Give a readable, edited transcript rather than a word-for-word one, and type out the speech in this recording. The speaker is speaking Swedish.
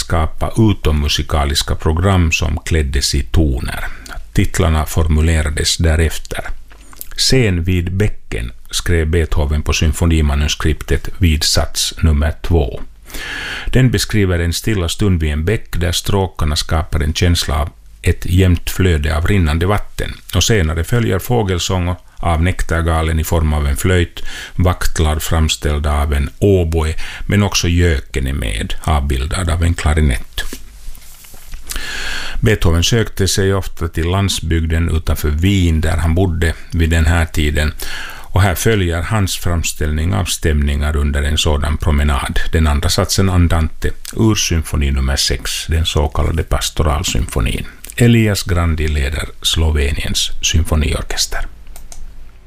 skapa utommusikaliska program som kläddes i toner. Titlarna formulerades därefter. Scen vid bäcken skrev Beethoven på symfonimanuskriptet vid sats nummer 2. Den beskriver en stilla stund vid en bäck där stråkarna skapar en känsla av ett jämnt flöde av rinnande vatten, och senare följer fågelsång av nektargalen i form av en flöjt, vaktlar framställda av en oboe, men också göken är med, avbildad av en klarinett. Beethoven sökte sig ofta till landsbygden utanför Wien där han bodde vid den här tiden, och här följer hans framställning av stämningar under en sådan promenad. Den andra satsen Andante ur symfoni nummer 6, den så kallade pastoralsymfonin. Elias Grandi leder Sloveniens symfoniorkester.